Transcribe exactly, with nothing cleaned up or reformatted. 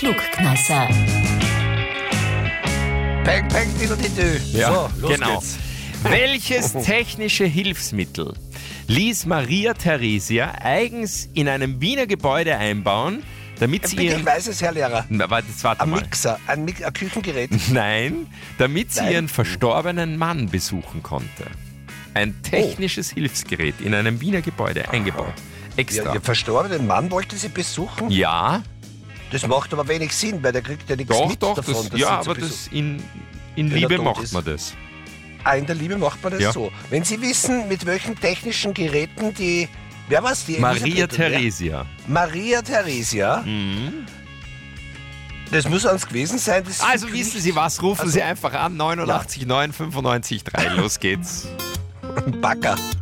Klugkneisser. Peng, peng, diddle-diddle. Ja, So, los genau. geht's. Welches technische Hilfsmittel ließ Maria Theresia eigens in einem Wiener Gebäude einbauen, damit sie Bitte, ich ihren... weiß es, Herr Lehrer. Na, warte, jetzt warte Ein mal. Mixer, ein, Mi- ein Küchengerät. Nein, damit sie Nein. ihren verstorbenen Mann besuchen konnte. Ein technisches Hilfsgerät in einem Wiener Gebäude eingebaut. Ja, Extra. ihr verstorbenen Mann wollte sie besuchen? Ja, Das macht aber wenig Sinn, weil der kriegt ja nichts doch, mit doch. davon. Das, dass ja, sie zu aber Besuch- das in, in Wenn er Liebe tot macht ist. man das. Ah, in der Liebe macht man das Ja. so. Wenn Sie wissen, mit welchen technischen Geräten die... Wer war's? Die Maria Elisabeth, oder wer? Theresia. Maria Theresia. Mhm. Das muss ans gewesen sein. Das Also liegt wissen Sie was, rufen Also- Sie einfach an, neunundachtzig neun fünfundneunzig drei. Los geht's. Backer.